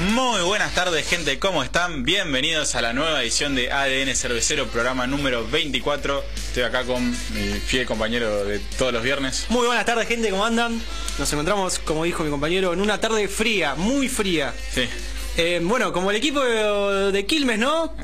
Muy buenas tardes, gente, ¿cómo están? Bienvenidos a la nueva edición de ADN Cervecero, programa número 24. Estoy acá con mi fiel compañero de todos los viernes. Muy buenas tardes, gente, ¿cómo andan? Nos encontramos, como dijo mi compañero, en una tarde fría, muy fría. Sí. Bueno, como el equipo de Quilmes, ¿no?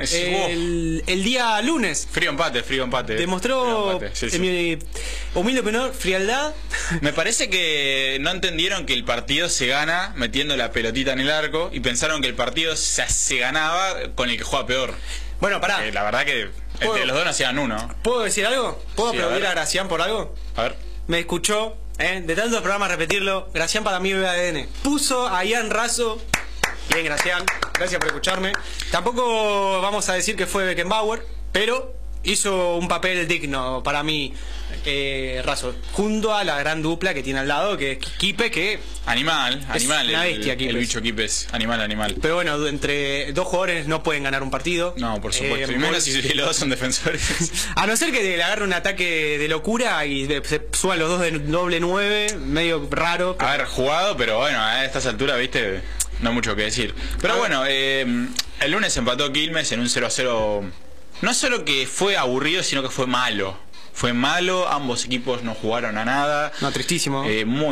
El día lunes. Frío empate. Demostró, Sí. en mi humilde opinión, frialdad. Me parece que no entendieron que el partido se gana metiendo la pelotita en el arco y pensaron que el partido se ganaba con el que juega peor. Bueno, pará. La verdad que entre los dos no hacían uno. ¿Puedo decir algo? ¿Puedo aplaudir a Gracián por algo? A ver. Me escuchó, de tantos programas repetirlo. Gracián para mí ve ADN. Puso a Ian Razo. Bien, Gracián, gracias por escucharme. Tampoco vamos a decir que fue Beckenbauer, pero hizo un papel digno para mí, Razo, junto a la gran dupla que tiene al lado, que es Quipe, que... Animal, una bestia, el bicho Quipe es animal. Pero bueno, entre dos jugadores no pueden ganar un partido. No, por supuesto, y menos si los dos son defensores. A no ser que le agarre un ataque de locura y se suban los dos de doble 9, medio raro. A ver, jugado, pero bueno, a estas alturas, viste... No mucho que decir. Pero bueno, el lunes empató Quilmes en un 0-0. No solo que fue aburrido, sino que fue malo. Fue malo, ambos equipos no jugaron a nada. No, tristísimo. Muy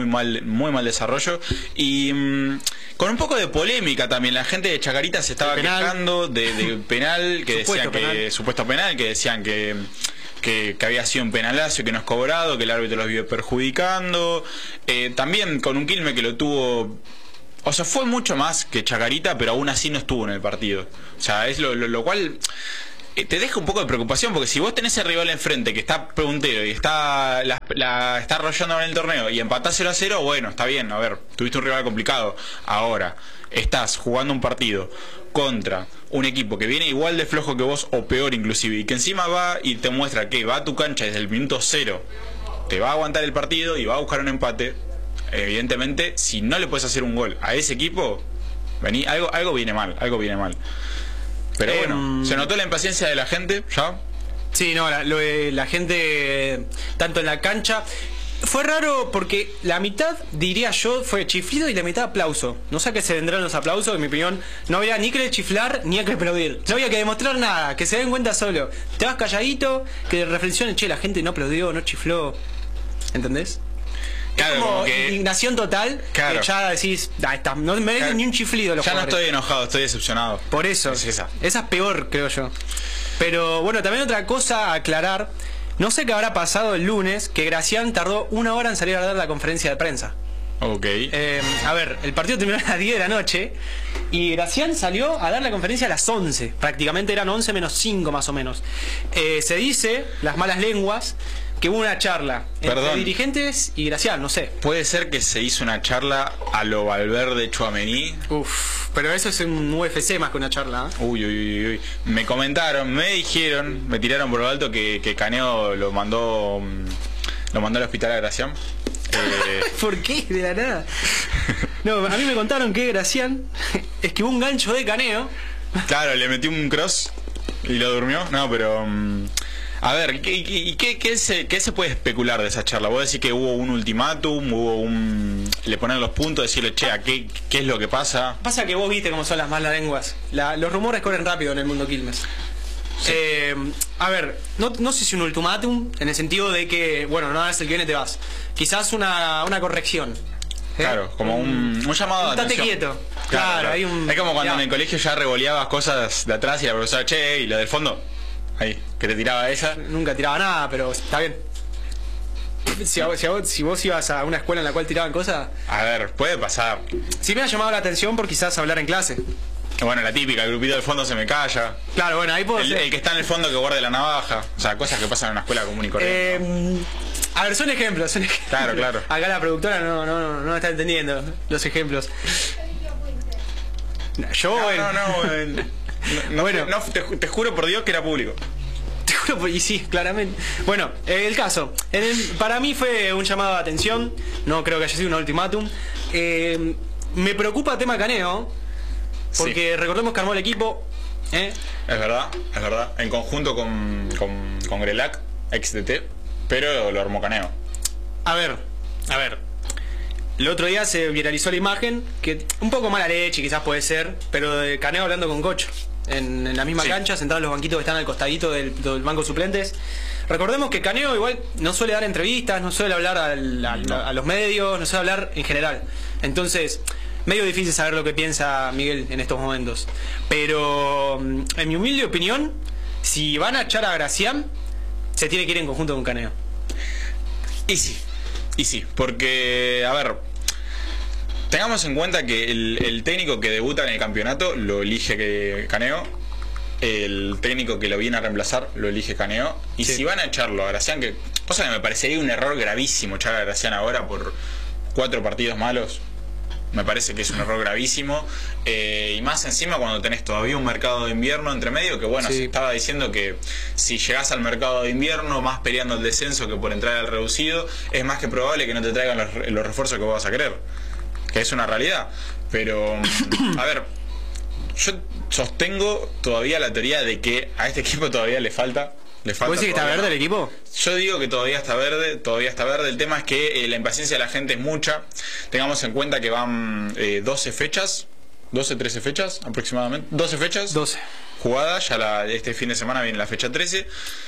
mal desarrollo. Y con un poco de polémica también. La gente de Chacarita se estaba quejando de penal, que decían que supuesto penal, que decían que había sido un penalazo, que no es cobrado, que el árbitro los vive perjudicando. También con un Quilmes que lo tuvo... O sea, fue mucho más que Chacarita, pero aún así no estuvo en el partido. O sea, es lo cual te deja un poco de preocupación, porque si vos tenés el rival enfrente que está puntero y está está arrollando en el torneo y empatás 0-0, bueno, está bien, a ver, tuviste un rival complicado. Ahora, estás jugando un partido contra un equipo que viene igual de flojo que vos, o peor inclusive, y que encima va y te muestra que va a tu cancha desde el minuto 0, te va a aguantar el partido y va a buscar un empate. Evidentemente, si no le puedes hacer un gol a ese equipo, algo viene mal. Pero bueno, se notó la impaciencia de la gente, ¿ya? Sí, no, la gente, tanto en la cancha... Fue raro porque la mitad, diría yo, fue chiflido y la mitad aplauso. No sé a qué se vendrán los aplausos, en mi opinión. No había ni que chiflar ni que aplaudir. No había que demostrar nada, que se den cuenta solo. Te vas calladito, que reflexionen, che, la gente no aplaudió, no chifló. ¿Entendés? Claro, es como que, indignación total, claro. Que ya decís, está, no me den ni un chiflido los ya jugadores. No estoy enojado, estoy decepcionado. Por eso, esa es peor, creo yo. Pero bueno, también otra cosa a aclarar. No sé qué habrá pasado el lunes, que Gracián tardó 1 hora en salir a dar la conferencia de prensa. Ok. A ver, el partido terminó a las 10 de la noche y Gracián salió a dar la conferencia a las 11. Prácticamente eran 11 menos 5 más o menos. Se dice, las malas lenguas, que hubo una charla entre dirigentes y Gracián, no sé. ¿Puede ser que se hizo una charla a lo Valverde Tchouaméni? Uf, pero eso es un UFC más que una charla, ¿eh? Uy. Me comentaron, me dijeron, me tiraron por lo alto que Caneo lo mandó al hospital a Gracián. ¿Por qué? De la nada. No, a mí me contaron que Gracián esquivó un gancho de Caneo. Claro, le metió un cross y lo durmió. No, pero... a ver, ¿qué se puede especular de esa charla? ¿Vos decís que hubo un ultimátum, le ponen los puntos, decirle, che, ¿qué es lo que pasa? Pasa que vos viste cómo son las malas lenguas. Los rumores corren rápido en el mundo Quilmes. Sí. A ver, no sé si un ultimátum, en el sentido de que, bueno, no hagas el que viene, te vas. Quizás una corrección. Claro, como un llamado de atención. Estate quieto. Claro, hay un... Es como cuando en el colegio ya revoleabas cosas de atrás y la profesora, che, y la del fondo... Ahí, que te tiraba esa. Nunca tiraba nada, pero está bien. Si vos ibas a una escuela en la cual tiraban cosas... A ver, puede pasar. Sí me ha llamado la atención por quizás hablar en clase. Bueno, la típica, el grupito del fondo se me calla. Claro, bueno, ahí puedo el que está en el fondo que guarde la navaja. O sea, cosas que pasan en una escuela común y corriente. A ver, son ejemplos. Claro. Acá la productora no está entendiendo los ejemplos. Te juro por Dios que era público. Te juro, y sí, claramente. Bueno, el caso. Para mí fue un llamado de atención. No creo que haya sido un ultimátum. Me preocupa el tema Caneo. Porque recordemos que armó el equipo. Es verdad. En conjunto con Grelac, ex DT. Pero lo armó Caneo. A ver. el otro día se viralizó la imagen, que un poco mala leche quizás puede ser, pero de Caneo hablando con Cocho en la misma cancha, sentado en los banquitos que están al costadito del banco de suplentes. Recordemos que Caneo igual no suele dar entrevistas, no suele hablar a los medios, no suele hablar en general. Entonces, medio difícil saber lo que piensa Miguel en estos momentos. Pero, en mi humilde opinión, si van a echar a Gracián, se tiene que ir en conjunto con Caneo. Y sí, porque, a ver, tengamos en cuenta que el técnico que debuta en el campeonato lo elige Caneo, el técnico que lo viene a reemplazar lo elige Caneo, y si van a echarlo a Gracián, que cosa que me parecería un error gravísimo echar a Gracián ahora por 4 partidos malos, me parece que es un error gravísimo, y más encima cuando tenés todavía un mercado de invierno entre medio, que bueno, se estaba diciendo que si llegás al mercado de invierno más peleando el descenso que por entrar al reducido, es más que probable que no te traigan los refuerzos que vos vas a querer, que es una realidad. Pero a ver, yo sostengo todavía la teoría de que a este equipo todavía le falta. ¿Vos decís que está verde el equipo? Yo digo que todavía está verde. El tema es que la impaciencia de la gente es mucha. Tengamos en cuenta que van 12 fechas, 13 fechas aproximadamente. 12 fechas 12 jugadas, ya este fin de semana viene la fecha 13.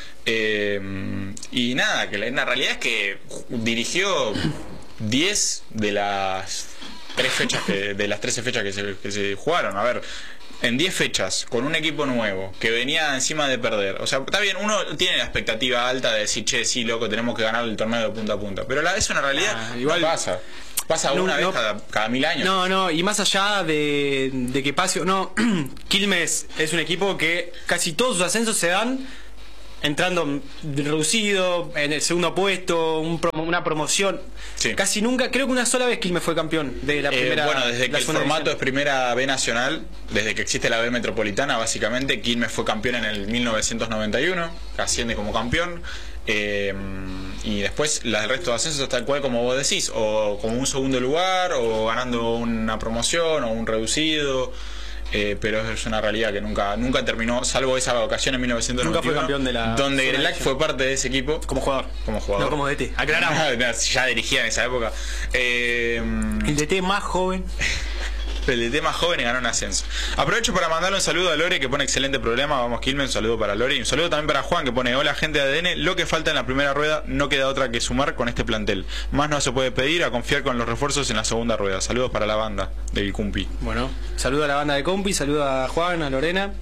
Y nada, que la realidad es que dirigió 10 de las 3 fechas de las 13 fechas que se jugaron. A ver, en 10 fechas, con un equipo nuevo, que venía encima de perder. O sea, está bien, uno tiene la expectativa alta de decir, che, sí, loco, tenemos que ganar el torneo de punta a punta. Pero es una realidad, igual pasa. Pasa una vez cada 1000 años. No, y más allá de que pase o no, Quilmes es un equipo que casi todos sus ascensos se dan entrando reducido, en el segundo puesto, una promoción. Casi nunca, creo que una sola vez Quilmes fue campeón de la primera. Bueno, desde que el formato es primera B nacional, desde que existe la B metropolitana, básicamente, Quilmes fue campeón en el 1991, asciende como campeón. Y después el resto de ascensos tal cual como vos decís, o como un segundo lugar, o ganando una promoción, o un reducido. Pero es una realidad que nunca terminó, salvo esa ocasión en 1991. Nunca fue campeón de la donde Grelac fue parte de ese equipo. Como jugador. No como DT. Aclaramos. Ya dirigía en esa época. El DT más joven. El DT más joven y ganó un ascenso. Aprovecho para mandarle un saludo a Lore, que pone excelente programa. Vamos, Quilmes, un saludo para Lore. Y un saludo también para Juan, que pone: hola, gente de ADN. Lo que falta en la primera rueda, no queda otra que sumar con este plantel. Más no se puede pedir, a confiar con los refuerzos en la segunda rueda. Saludos para la banda del Cumpi. Bueno, saludo a la banda de Cumpi, saludo a Juan, a Lorena.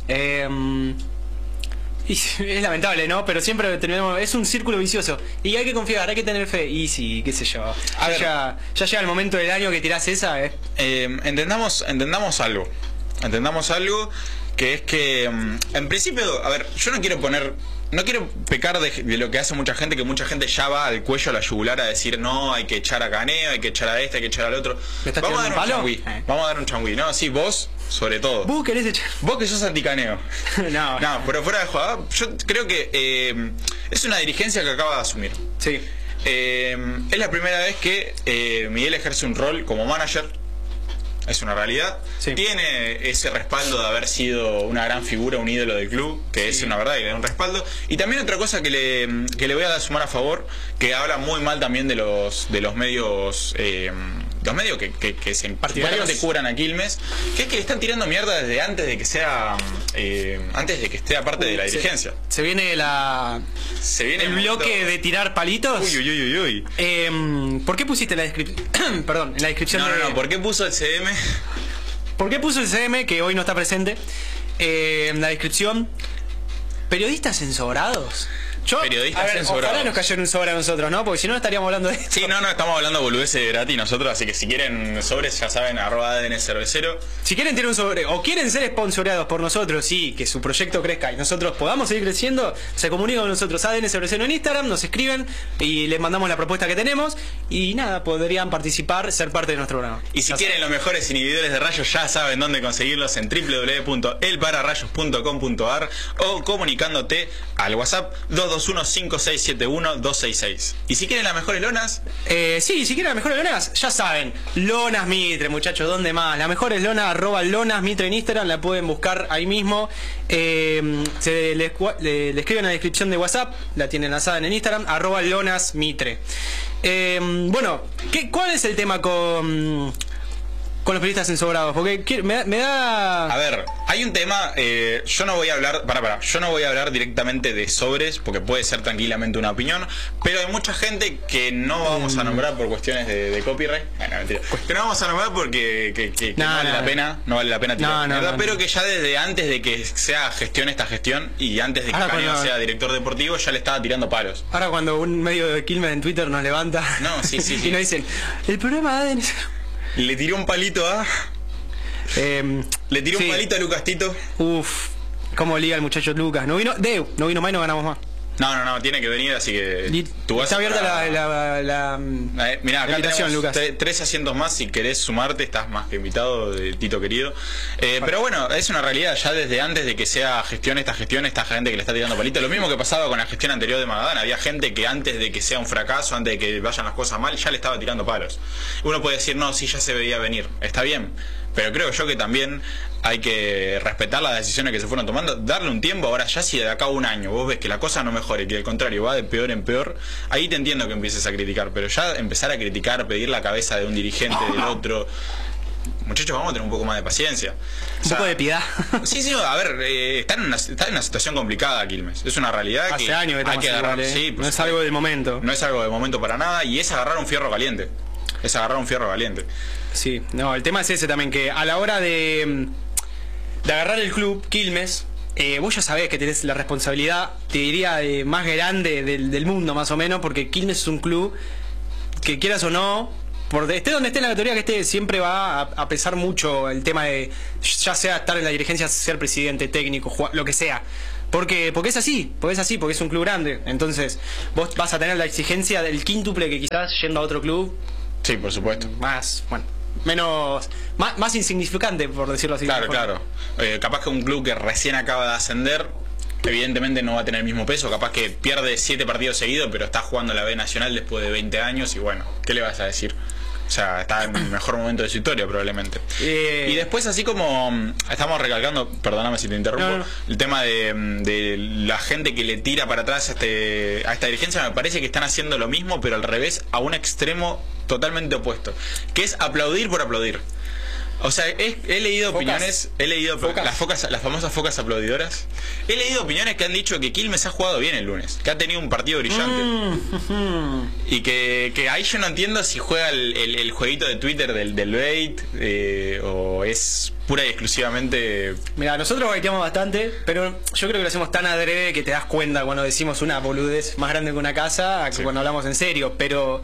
Y es lamentable, ¿no? Pero siempre tenemos, es un círculo vicioso. Y hay que confiar, hay que tener fe. Y sí, qué sé yo. Ya llega el momento del año que tirás esa, entendamos algo. Entendamos algo, que es que, en principio, a ver, yo no quiero pecar de lo que hace mucha gente, que mucha gente ya va al cuello a la yugular a decir, no, hay que echar a Caneo, hay que echar a este, hay que echar al otro. Vamos a dar un changüí. Vamos a dar un changüí. No, sí, vos, sobre todo. ¿Vos querés echar? Vos que sos anticaneo. No, pero fuera de jugada, yo creo que es una dirigencia que acaba de asumir. Sí. Es la primera vez que Miguel ejerce un rol como manager. Es una realidad. Sí. Tiene ese respaldo de haber sido una gran figura, un ídolo del club, que es una verdad y le da un respaldo. Y también otra cosa que le voy a sumar a favor, que habla muy mal también de los medios, los medios que se particularmente cubran a Quilmes, que es que le están tirando mierda desde antes de que sea antes de que esté parte de la dirigencia. Se viene el bloque de tirar palitos. Uy. ¿Por qué pusiste la descripción? Perdón, en la descripción. No, ¿por qué puso el CM? ¿Por qué puso el CM, que hoy no está presente, en la descripción? Periodistas ensobrados. Ojalá nos cayó en un sobre a nosotros, ¿no? Porque si no estaríamos hablando de esto. Sí, no, estamos hablando boludeces de gratis nosotros, así que si quieren sobres, ya saben, @ADN00. Si quieren tener un sobre, o quieren ser sponsoreados por nosotros y que su proyecto crezca y nosotros podamos seguir creciendo, se comunican con nosotros ADN00 en Instagram, nos escriben y les mandamos la propuesta que tenemos y nada, podrían participar, ser parte de nuestro programa. Y si quieren los mejores inhibidores de rayos, ya saben dónde conseguirlos, en www.elpararayos.com.ar o comunicándote al WhatsApp 222 221-5671-266. ¿Y si quieren las mejores lonas? Sí, si quieren las mejores lonas, ya saben. Lonas Mitre, muchachos, ¿dónde más? Las mejores lonas, @lonas Mitre en Instagram, la pueden buscar ahí mismo. Le escriben en la descripción de WhatsApp, la tienen lanzada en el Instagram, @lonas Mitre. Bueno, ¿cuál es el tema con los periodistas ensobrados? Porque me da... A ver, hay un tema, yo no voy a hablar, yo no voy a hablar directamente de sobres, porque puede ser tranquilamente una opinión, pero hay mucha gente que no vamos a nombrar por cuestiones de copyright. No, mentira. Que no vamos a nombrar porque no vale la pena, no vale la pena tirar mierda, pero que ya desde antes de que sea esta gestión, y antes de que Caneo sea director deportivo, ya le estaba tirando palos. Ahora cuando un medio de Quilmes en Twitter nos levanta sí. y nos dicen, el programa de... Le tiró un palito a... le tiró un palito a Lucas Tito. Uf, cómo liga el muchacho Lucas. No vino más y no ganamos más. No, tiene que venir, así que... Está abierta la mirá, acá invitación, tenemos Lucas. 3 asientos más, si querés sumarte, estás más que invitado, Tito querido. Pero bueno, es una realidad, ya desde antes de que sea esta gente que le está tirando palito. Lo mismo que pasaba con la gestión anterior de Magadán, había gente que antes de que sea un fracaso, antes de que vayan las cosas mal, ya le estaba tirando palos. Uno puede decir, no, sí, ya se veía venir, está bien, pero creo yo que también hay que respetar las decisiones que se fueron tomando, darle un tiempo. Ahora ya si de acá a un año vos ves que la cosa no mejora y que al contrario va de peor en peor, ahí te entiendo que empieces a criticar, pero ya empezar a criticar, pedir la cabeza de un dirigente, del otro, muchachos, vamos a tener un poco más de paciencia, un poco de piedad. Sí, a ver, está en una situación complicada Quilmes, es una realidad. Hace años que hay que agarrar, no es algo del momento, no es algo de momento para nada, y es agarrar un fierro caliente, Sí, no, el tema es ese también, que a la hora de agarrar el club Quilmes, vos ya sabés que tenés la responsabilidad, te diría, más grande del mundo más o menos, porque Quilmes es un club que, quieras o no, esté donde esté en la categoría que esté, siempre va a pesar mucho el tema de, ya sea estar en la dirigencia, ser presidente, técnico, lo que sea. Porque es así, porque es un club grande. Entonces vos vas a tener la exigencia del quíntuple que quizás yendo a otro club. Sí, por supuesto. Más insignificante, por decirlo así. Claro. Capaz que un club que recién acaba de ascender, evidentemente no va a tener el mismo peso. Capaz que pierde 7 partidos seguidos, pero está jugando la B Nacional después de 20 años y bueno, ¿qué le vas a decir? O sea, está en el mejor momento de su historia probablemente. Y después, así como estamos recalcando, perdóname si te interrumpo, el tema de la gente que le tira para atrás a esta dirigencia, me parece que están haciendo lo mismo, pero al revés, a un extremo totalmente opuesto, que es aplaudir por aplaudir. O sea, he leído opiniones, las famosas focas aplaudidoras. He leído opiniones que han dicho que Quilmes ha jugado bien el lunes, que ha tenido un partido brillante. Y que ahí yo no entiendo si juega el jueguito de Twitter del bait, o es pura y exclusivamente... Mira, nosotros baiteamos bastante, pero yo creo que lo hacemos tan adrede que te das cuenta cuando decimos una boludez más grande que una casa, que cuando hablamos en serio, pero...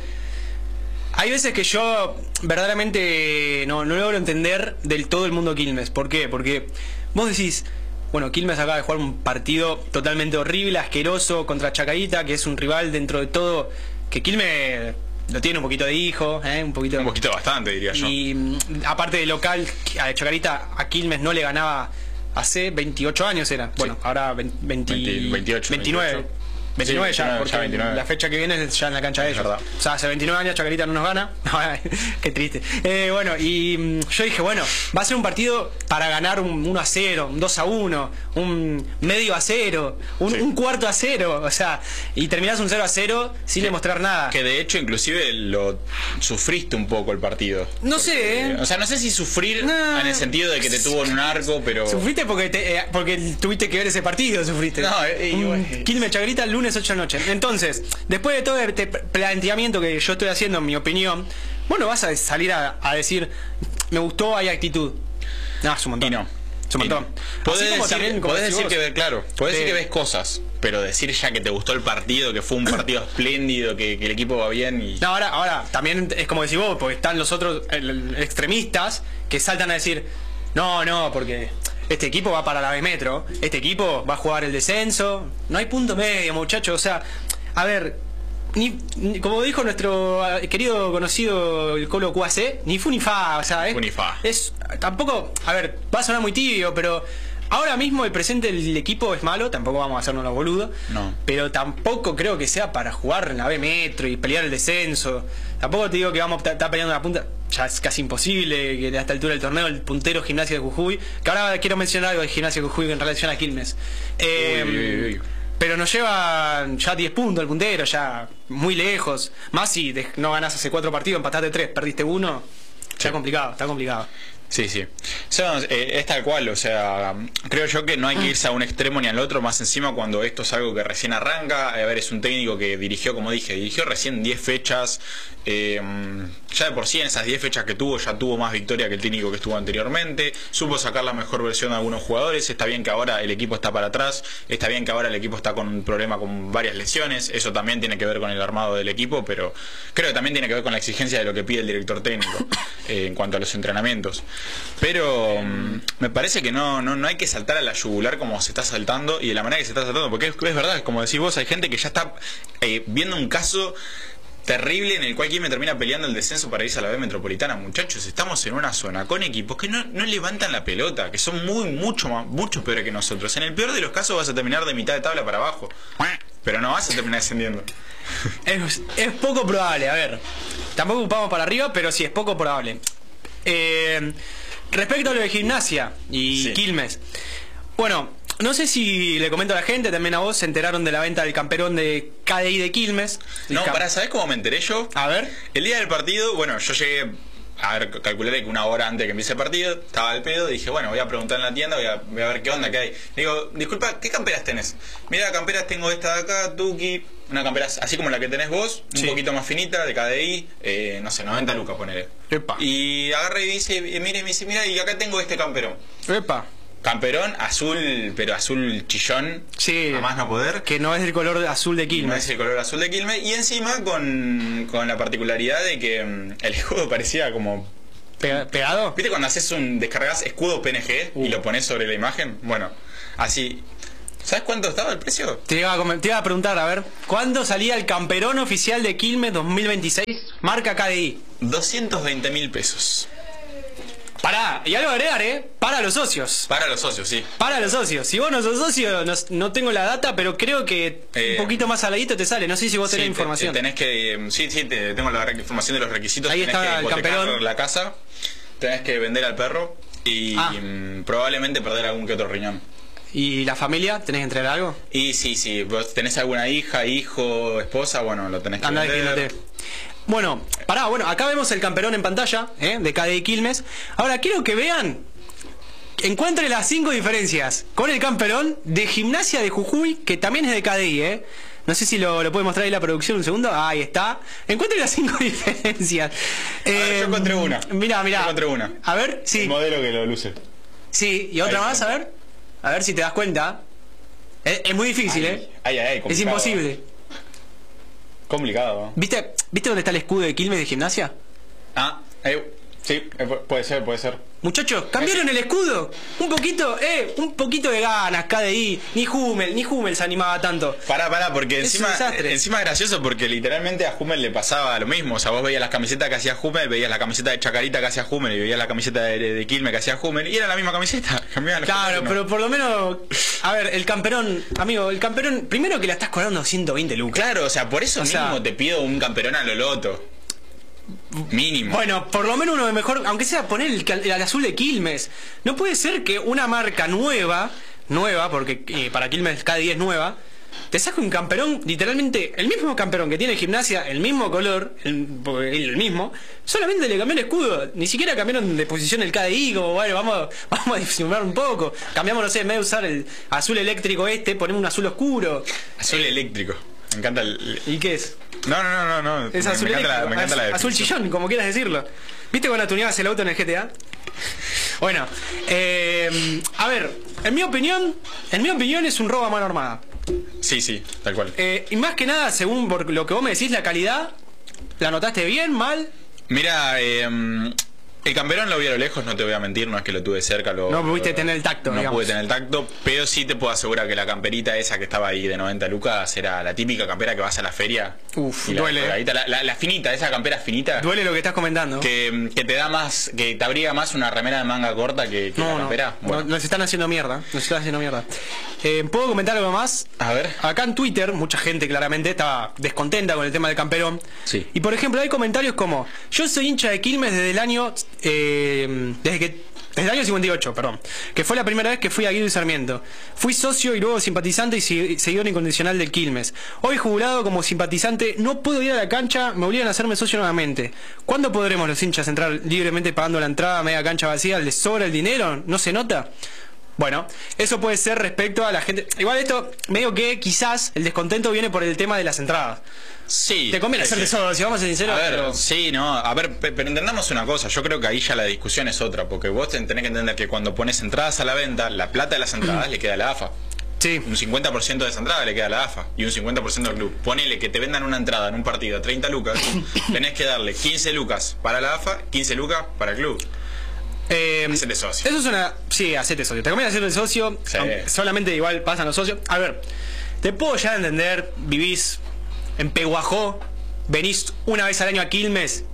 Hay veces que yo verdaderamente no logro entender del todo el mundo Quilmes. ¿Por qué? Porque vos decís, bueno, Quilmes acaba de jugar un partido totalmente horrible, asqueroso, contra Chacarita, que es un rival dentro de todo, que Quilmes lo tiene un poquito de hijo, un poquito bastante, diría yo. Y aparte de local, a Chacarita, a Quilmes no le ganaba hace 28 años era. Bueno, ahora 29. 29 ya, porque 29. La fecha que viene es ya en la cancha de ellos. O sea, hace 29 años Chacarita no nos gana. Qué triste. Bueno, y yo dije, bueno, va a ser un partido para ganar un 1-0, un 2-1, un medio a 0, un cuarto a 0. O sea, y terminás un 0-0 sin demostrar nada. Que de hecho, inclusive, lo sufriste un poco el partido. No sé, O sea, no sé si sufrir en el sentido de que te tuvo en un arco, pero... Sufriste porque tuviste que ver ese partido, sufriste. Quilmes Chacarita el lunes 8 de la noche. Entonces, después de todo este planteamiento que yo estoy haciendo, en mi opinión, bueno, vas a salir a decir, me gustó, hay actitud. No, es un montón. Y no. Es un montón. Podés decir que ves cosas, pero decir ya que te gustó el partido, que fue un partido espléndido, que el equipo va bien y... No, ahora también es como decís vos, porque están los otros extremistas que saltan a decir, no, porque... Este equipo va para la B Metro, este equipo va a jugar el descenso, no hay punto medio, muchachos. O sea, a ver, como dijo nuestro querido conocido el Colo QAC, ni fu ni fa, o sea, tampoco, a ver, va a sonar muy tibio, pero Ahora mismo el presente del equipo es malo, tampoco vamos a hacernos los boludos. No. Pero tampoco creo que sea para jugar en la B Metro y pelear el descenso. Tampoco te digo que vamos a estar peleando la punta. Ya es casi imposible que a esta altura del torneo el puntero Gimnasia de Jujuy. Que ahora quiero mencionar algo de Gimnasia de Jujuy en relación a Quilmes. Pero nos llevan ya 10 puntos el puntero, ya muy lejos. Más si no ganás hace 4 partidos, empataste 3, perdiste 1. Está complicado, está complicado. Sí, sí. O sea, es tal cual, o sea, creo yo que no hay que irse a un extremo ni al otro, más encima cuando esto es algo que recién arranca. A ver, es un técnico que dirigió, como dije, dirigió recién 10 fechas. Ya de por sí en esas 10 fechas que tuvo, ya tuvo más victoria que el técnico que estuvo anteriormente. Supo sacar la mejor versión de algunos jugadores. Está bien que ahora el equipo está para atrás. Está bien que ahora el equipo está con un problema con varias lesiones. Eso también tiene que ver con el armado del equipo, pero creo que también tiene que ver con la exigencia de lo que pide el director técnico en cuanto a los entrenamientos. Pero me parece que no hay que saltar a la yugular como se está saltando y de la manera que se está saltando, porque es verdad, como decís vos, hay gente que ya está viendo un caso terrible en el cual Quilmes termina peleando el descenso para irse a la B Metropolitana. Muchachos, estamos en una zona con equipos que no levantan la pelota, que son mucho peores que nosotros. En el peor de los casos vas a terminar de mitad de tabla para abajo, pero no vas a terminar descendiendo. Es poco probable, a ver. Tampoco vamos para arriba, pero sí es poco probable. Respecto a lo de Gimnasia y Quilmes, bueno, no sé si le comento a la gente, también a vos, se enteraron de la venta del camperón de KDI de Quilmes. No, ¿sabés cómo me enteré yo? A ver. El día del partido, bueno, yo llegué, a ver, calculé que una hora antes de que empiece el partido, estaba al pedo, dije, bueno, voy a preguntar en la tienda, voy a ver qué onda que hay. Le digo, disculpa, ¿qué camperas tenés? Mira, camperas tengo esta de acá, Tuki, una campera así como la que tenés vos, un poquito más finita, de KDI, no sé, 90 lucas, ponele. Epa. Y agarra y dice, mira, y acá tengo este camperón. Epa. Camperón azul, pero azul chillón, sí, a más no poder. Que no es el color azul de Quilmes. No es el color azul de Quilmes. Y encima con la particularidad de que el escudo parecía como... ¿Pegado? ¿Viste cuando descargas escudo PNG y lo pones sobre la imagen? Bueno, así... ¿Sabes cuánto estaba el precio? Te iba a preguntar, a ver, ¿cuándo salía el camperón oficial de Quilmes 2026? Marca KDI. 220.000 pesos. Pará, y algo a agregar, para los socios. Para los socios, sí. Para los socios. Si vos no sos socio, no tengo la data, pero creo que un poquito más saladito te sale. No sé si vos tenés información. Tenés que... tengo la información de los requisitos. Ahí tenés está que el camperón. La casa, tenés que vender al perro y probablemente perder algún que otro riñón. ¿Y la familia? ¿Tenés que entregar algo? Y sí, vos tenés alguna hija, hijo, esposa, bueno, lo tenés que vender. Bueno, acá vemos el camperón en pantalla, de KDI Quilmes. Ahora quiero que vean, encuentre las 5 diferencias con el camperón de Gimnasia de Jujuy, que también es de KDI, No sé si lo puede mostrar ahí la producción un segundo. Ahí está. Encuentre las 5 diferencias. Yo encontré una. Mirá. Yo encontré una. A ver, sí. El modelo que lo luce. Sí, y otra más, a ver. A ver si te das cuenta. Es muy difícil, es imposible. Complicado. ¿Viste dónde está el escudo de Quilmes de Gimnasia? Sí, puede ser. Muchachos, cambiaron el escudo. Un poquito de ganas, KDI. Ni Hummel se animaba tanto. Pará, porque encima es gracioso porque literalmente a Hummel le pasaba lo mismo. O sea, vos veías las camisetas que hacía Hummel, veías la camiseta de Chacarita que hacía Hummel y veías la camiseta de Quilmes que hacía Hummel y era la misma camiseta. Claro, pero por lo menos, a ver, el camperón, amigo, primero que la estás cobrando 120 lucas. Claro, o sea, por eso mismo te pido un camperón a lo loto. Mínimo. Bueno, por lo menos uno de mejor, aunque sea poner el azul de Quilmes. No puede ser que una marca nueva, porque para Quilmes KDI es nueva, te saque un camperón, literalmente el mismo camperón que tiene Gimnasia, el mismo color, el mismo, solamente le cambió el escudo. Ni siquiera cambiaron de posición el KDI, como bueno, vamos a disimular un poco. Cambiamos, no sé, en vez de usar el azul eléctrico ponemos un azul oscuro. Azul eléctrico. Me encanta el... ¿Y qué es? No. Es azul eléctrico. Me encanta la azul chillón, como quieras decirlo. ¿Viste cuando tuneabas el auto en el GTA? Bueno, a ver, en mi opinión es un robo a mano armada. Sí, tal cual. Y más que nada, según lo que vos me decís, la calidad, ¿la notaste bien, mal? Mira, El Camperón lo vi a lo lejos, no te voy a mentir, no es que lo tuve cerca. No pudiste tener el tacto, No digamos. pude tener el tacto, pero sí te puedo asegurar que la camperita esa que estaba ahí de 90 lucas era la típica campera que vas a la feria. Uf, y duele. La finita, esa campera finita. Duele lo que estás comentando. Que te da más, que te abriga más una remera de manga corta que la campera. Bueno. Nos están haciendo mierda. ¿Puedo comentar algo más? A ver. Acá en Twitter, mucha gente claramente estaba descontenta con el tema del Camperón. Sí. Y por ejemplo, hay comentarios como: yo soy hincha de Quilmes desde el año. Desde el año 58, perdón. Que fue la primera vez que fui a Guido y Sarmiento. Fui socio y luego simpatizante y seguidor incondicional del Quilmes. Hoy jubilado como simpatizante, no puedo ir a la cancha, me obligan a hacerme socio nuevamente. ¿Cuándo podremos los hinchas entrar libremente pagando la entrada a media cancha vacía? ¿Les sobra el dinero? ¿No se nota? Bueno, eso puede ser respecto a la gente. Igual esto, medio que quizás el descontento viene por el tema de las entradas. Sí. Te conviene hacerte solo, si vamos a ser sinceros. A ver, pero... sí, no, a ver, pero entendamos una cosa, yo creo que ahí ya la discusión es otra, porque vos tenés que entender que cuando pones entradas a la venta, la plata de las entradas le queda a la AFA. Sí. Un 50% de esa entrada le queda a la AFA y un 50% al club. Ponele que te vendan una entrada en un partido a 30 lucas, tenés que darle 15 lucas para la AFA, 15 lucas para el club. Hacete socio. Eso es una... Sí, hacete socio. Te conviene hacerte socio, Sí. solamente igual pasan los socios. A ver, te puedo ya entender, vivís en Peguajó, venís una vez al año a Quilmes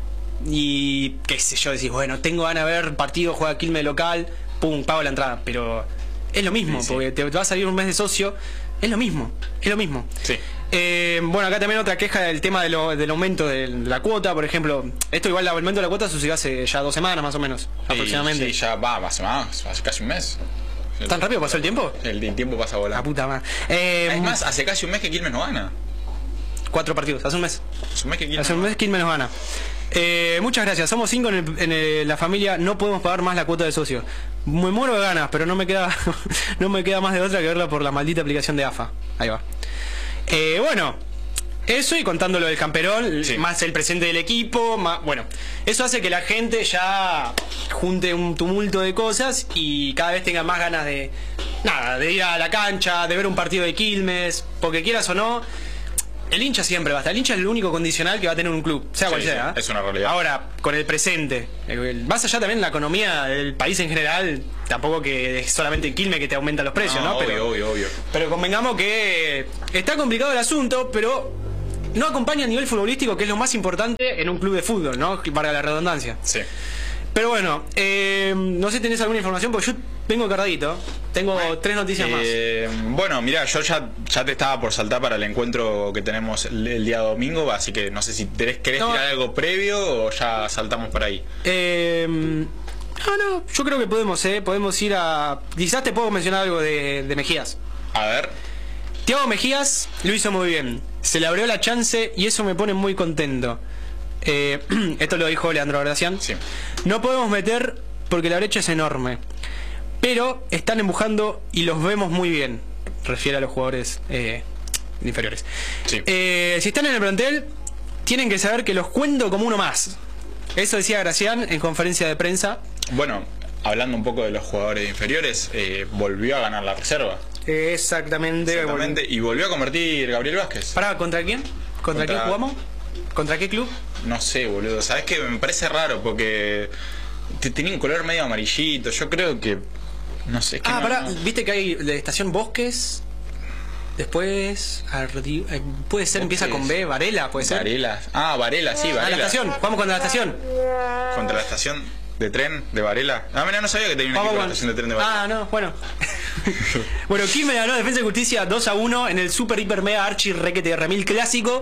y qué sé yo, decís, bueno, tengo ganas de ver partido, juega Quilmes local, pum, pago la entrada. Pero es lo mismo, Sí, sí. porque te va a salir un mes de socio, es lo mismo. Sí. Bueno, acá también otra queja del tema del aumento de la cuota, por ejemplo. Esto igual, el aumento de la cuota sucedió hace ya 2 semanas más o menos, aproximadamente. Sí, ya va, hace casi un mes. ¿Tan rápido pasó el tiempo? El tiempo pasa La volando. puta madre. Es más, hace casi un mes que Quilmes no gana. 4 partidos, hace un mes. Hace un mes que Quilmes Hace un mes Quilmes nos gana. Muchas gracias. Somos 5 en la familia. No podemos pagar más la cuota de socio. Me muero de ganas, pero no me queda no me queda más de otra que verla por la maldita aplicación de AFA. Ahí va. Bueno, eso y contando lo del Camperón, Sí. más el presente del equipo, más, bueno, eso hace que la gente ya junte un tumulto de cosas y cada vez tenga más ganas de ir a la cancha, de ver un partido de Quilmes, porque quieras o no, el hincha siempre va a estar. El hincha es el único condicional que va a tener un club, sea cual Sí, sea. sí, es una realidad. Ahora, con el presente, más allá también de la economía del país en general, tampoco que es solamente Quilmes que te aumenta los precios, ¿no? Obvio. Pero convengamos que está complicado el asunto, pero no acompaña a nivel futbolístico, que es lo más importante en un club de fútbol, ¿no? Para la redundancia. Sí. Pero bueno, no sé si tenés alguna información, porque yo vengo cargadito. Tengo 3 noticias más. Bueno, mirá, yo ya te estaba por saltar para el encuentro que tenemos el día domingo, así que no sé si querés tirar algo previo o ya saltamos por ahí. No, yo creo que podemos ir a... Quizás te puedo mencionar algo de Mejías. A ver. Thiago Mejías lo hizo muy bien. Se le abrió la chance y eso me pone muy contento. Esto lo dijo Leandro Gracián. Sí. No podemos meter porque la brecha es enorme. Pero están empujando y los vemos muy bien. Refiere a los jugadores inferiores. Sí. Si están en el plantel, tienen que saber que los cuento como uno más. Eso decía Gracián en conferencia de prensa. Bueno, hablando un poco de los jugadores inferiores, volvió a ganar la reserva. Exactamente. Y volvió a convertir Gabriel Vázquez. ¿Para contra quién? ¿Contra quién jugamos? ¿Contra qué club? No sé, boludo. ¿Sabes qué? Me parece raro porque tenía un color medio amarillito. Yo creo que... No sé. Es que viste que hay de Estación Bosques. Después... puede ser, empieza con B, Varela, puede ser. Varela. Varela, sí, Varela. La estación, jugamos contra la estación. Contra la estación de tren de Varela. Mira, no sabía que tenía un equipo de la estación de tren de Varela. No, bueno. Bueno, Quilmes ganó Defensa y Justicia 2-1 en el Super Hiper Mega Archi Requete Remil clásico.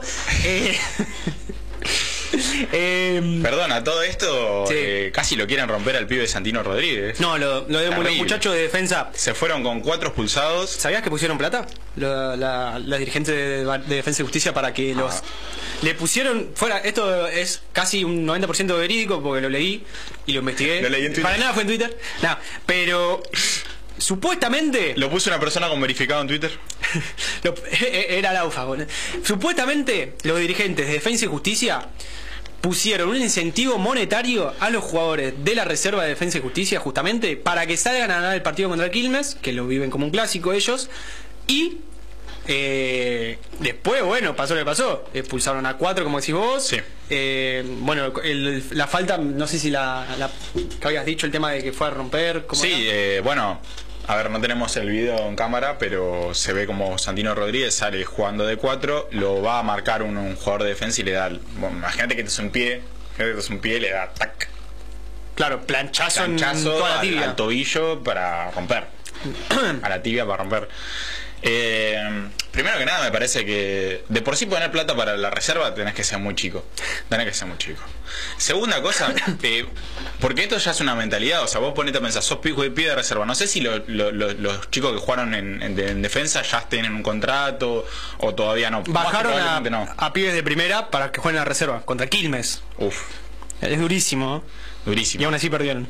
Perdona, todo esto Sí. casi lo quieren romper al pibe de Santino Rodríguez. No, lo de los Terrible. muchachos de defensa. Se fueron con 4 expulsados. ¿Sabías que pusieron plata? La dirigente de Defensa y Justicia para que los... Le pusieron... Esto es casi un 90% verídico porque lo leí y lo investigué. Lo leí en Twitter. Para nada fue en Twitter. No, pero... Supuestamente... Lo puso una persona con verificado en Twitter. Era la UFA, boludo. Supuestamente los dirigentes de Defensa y Justicia pusieron un incentivo monetario a los jugadores de la reserva de Defensa y Justicia justamente para que salgan a ganar el partido contra el Quilmes, que lo viven como un clásico ellos, y Después, bueno, pasó lo que pasó. Expulsaron a 4, como decís vos. Sí. Bueno, la falta, no sé si que habías dicho, el tema de que fue a romper. Sí, bueno, a ver, no tenemos el video en cámara, pero se ve como Santino Rodríguez sale jugando de 4, lo va a marcar un jugador de defensa y le da... Bueno, imagínate que te es un pie, le da tac. Claro, planchazo en toda la tibia. Al tobillo para romper. A la tibia para romper. Primero que nada, me parece que de por sí poner plata para la reserva tenés que ser muy chico. Segunda cosa, porque esto ya es una mentalidad. O sea, vos ponete a pensar, sos pico de pie de reserva. No sé si los chicos que jugaron en defensa ya tienen un contrato o todavía no. Bajaron a pibes de primera para que jueguen en la reserva contra Quilmes. Uf. Es durísimo. Durísimo. Y aún así perdieron.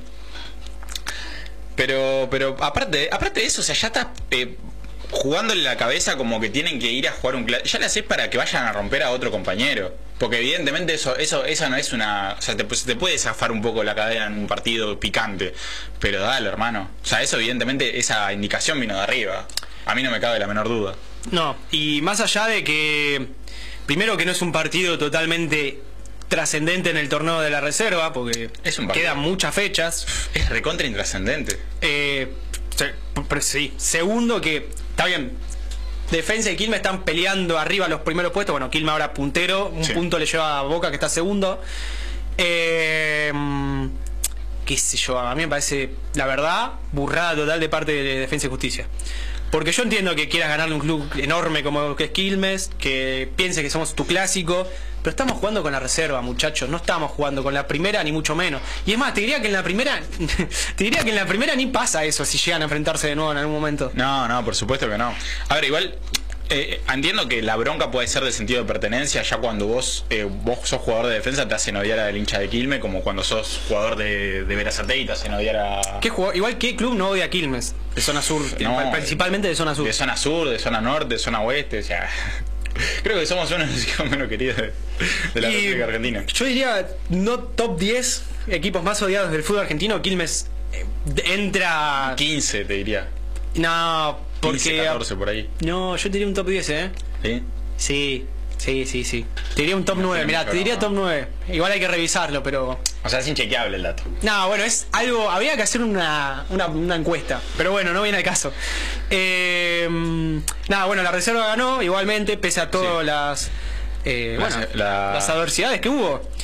Pero aparte de eso, o sea, ya estás jugándole la cabeza como que tienen que ir a jugar un clásico. Ya le haces para que vayan a romper a otro compañero. Porque evidentemente eso no es una... O sea, te puede zafar un poco la cadena en un partido picante. Pero dale, hermano. O sea, eso evidentemente, esa indicación vino de arriba. A mí no me cabe la menor duda. No, y más allá de que... Primero que no es un partido totalmente trascendente en el torneo de la reserva, porque quedan muchas fechas. Es recontra intrascendente. Pero sí. Segundo que, está bien, Defensa y Quilmes están peleando arriba los primeros puestos. Bueno, Quilmes ahora puntero, un punto le lleva a Boca, que está segundo. Qué sé yo, a mí me parece, la verdad, burrada total de parte de Defensa y Justicia. Porque yo entiendo que quieras ganarle un club enorme como que es Quilmes, que piense que somos tu clásico, pero estamos jugando con la reserva, muchachos, no estamos jugando con la primera ni mucho menos. Y es más, te diría que en la primera ni pasa eso si llegan a enfrentarse de nuevo en algún momento. No, por supuesto que no. A ver, igual entiendo que la bronca puede ser de sentido de pertenencia, ya cuando vos sos jugador de defensa te hacen odiar al hincha de Quilmes, como cuando sos jugador de Berazategui te hacen odiar a... Igual, ¿qué club no odia a Quilmes? De zona sur, no, principalmente de zona sur. De zona sur, de zona norte, de zona oeste, o sea... Creo que somos uno de los equipos menos queridos de la República Argentina. Yo diría, no top 10 equipos más odiados del fútbol argentino. Quilmes entra... 15, te diría. No, porque... 15, 14 por ahí. No, yo te diría un top 10, ¿Sí? Sí. Te diría un top 9, mirá, te diría top 9. Igual hay que revisarlo, pero... O sea, es inchequeable el dato. No, bueno, es algo... Había que hacer una encuesta, pero bueno, no viene al caso. Nada, bueno, la reserva ganó igualmente, pese a todas las adversidades que hubo.